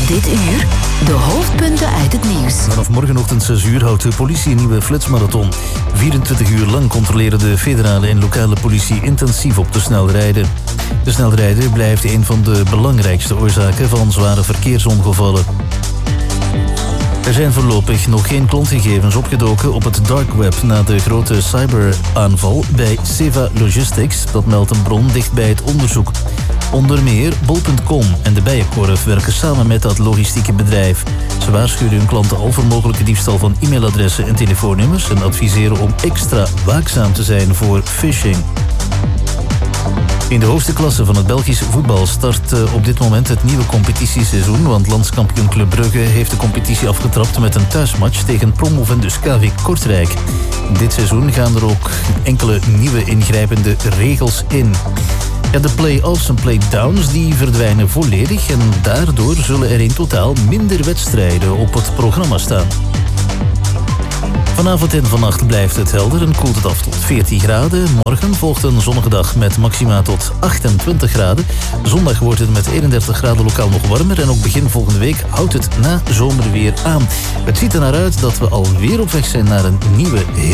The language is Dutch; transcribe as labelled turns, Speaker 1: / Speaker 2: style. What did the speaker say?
Speaker 1: Dit uur de hoofdpunten uit het nieuws.
Speaker 2: Vanaf morgenochtend 6 uur houdt de politie een nieuwe flitsmarathon. 24 uur lang controleren de federale en lokale politie intensief op de snelrijder. De snelrijder blijft een van de belangrijkste oorzaken van zware verkeersongevallen. Er zijn voorlopig nog geen klontgegevens opgedoken op het dark web na de grote cyberaanval bij Seva Logistics. Dat meldt een bron dicht bij het onderzoek. Onder meer Bol.com en de Bijenkorf werken samen met dat logistieke bedrijf. Ze waarschuwen hun klanten al voor mogelijke diefstal van e-mailadressen en telefoonnummers en adviseren om extra waakzaam te zijn voor phishing. In de hoogste klasse van het Belgische voetbal start op dit moment het nieuwe competitieseizoen, want landskampioen Club Brugge heeft de competitie afgetrapt met een thuismatch tegen promovendus KV Kortrijk. Dit seizoen gaan er ook enkele nieuwe ingrijpende regels in. Ja, de play-offs en play-downs die verdwijnen volledig en daardoor zullen er in totaal minder wedstrijden op het programma staan. Vanavond en vannacht blijft het helder en koelt het af tot 14 graden. Morgen volgt een zonnige dag met maxima tot 28 graden. Zondag wordt het met 31 graden lokaal nog warmer. En ook begin volgende week houdt het na zomerweer aan. Het ziet er naar uit dat we alweer op weg zijn naar een nieuwe